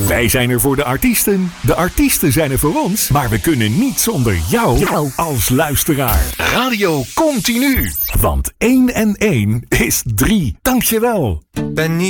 Wij zijn er voor de artiesten zijn er voor ons, maar we kunnen niet zonder jou als luisteraar. Radio Continu, want 1 en 1 is 3. Dankjewel. Ben niet